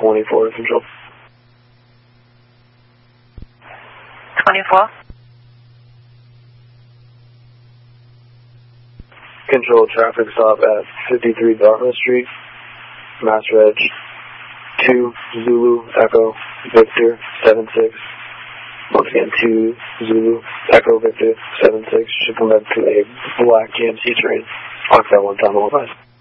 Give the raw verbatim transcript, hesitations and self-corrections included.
twenty-four, control. twenty-four. Control, traffic stop at fifty-three Dartmouth Street, Mass Reg two Zulu Echo Victor seven six. Once again, two Zulu Echo Victor seven six. Should come back to a black G M C train. Oxide one time, all five.